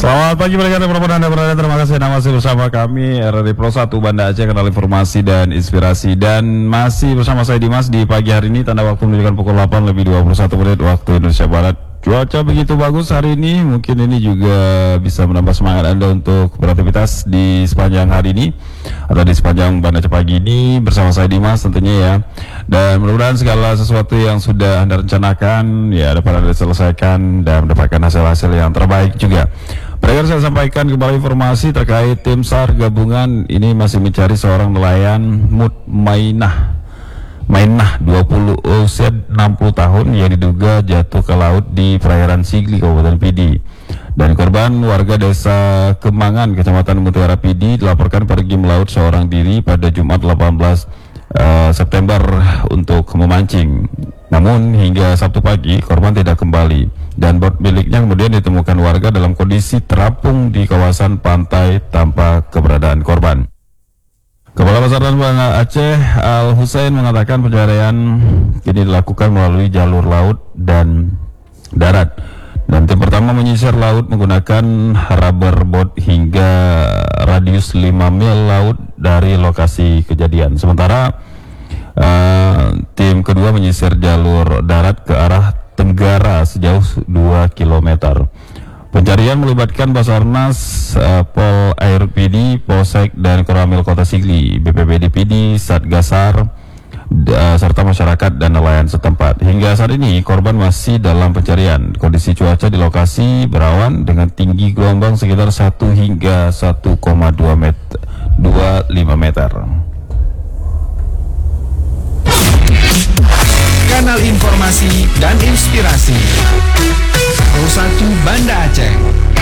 Selamat pagi mereka dimanapun Anda berada. Terima kasih Anda masih bersama kami RRI Pro 1 Banda Aceh, kanal informasi dan inspirasi. Dan masih bersama saya Dimas di pagi hari ini. Tanda waktu menunjukkan pukul 8 lebih 21 menit waktu Indonesia Barat. Cuaca begitu bagus hari ini. Mungkin ini juga bisa menambah semangat Anda untuk beraktivitas di sepanjang hari ini atau di sepanjang Banda Aceh pagi ini bersama saya Dimas tentunya ya. Dan mudah-mudahan segala sesuatu yang sudah Anda rencanakan ya dapat Anda selesaikan dan mendapatkan hasil-hasil yang terbaik juga. Berikut saya sampaikan kembali informasi terkait tim SAR gabungan ini masih mencari seorang nelayan Mutmainah 20 usia 60 tahun yang diduga jatuh ke laut di perairan Sigli, Kabupaten Pidi. Dan korban warga desa Kemangan, Kecamatan Mutiara Pidi dilaporkan pergi melaut seorang diri pada Jumat 18 September untuk memancing. Namun hingga Sabtu pagi korban tidak kembali dan bot miliknya kemudian ditemukan warga dalam kondisi terapung di kawasan pantai tanpa keberadaan korban. Kepala Basarnas Banda Aceh Al Hussein mengatakan pencarian kini dilakukan melalui jalur laut dan darat. Dan tim pertama menyisir laut menggunakan rubber boat hingga radius 5 mil laut dari lokasi kejadian. Sementara tim kedua menyisir jalur darat ke arah tenggara sejauh 2 km. Pencarian melibatkan Basarnas, Pol Air Pidi, Polsek dan Koramil Kota Sigli, BPBD Pidi, Satgasar, serta masyarakat dan nelayan setempat. Hingga saat ini korban masih dalam pencarian. Kondisi cuaca di lokasi berawan dengan tinggi gelombang sekitar 1 hingga 1,25 meter. Kanal informasi dan inspirasi Pro 1 Banda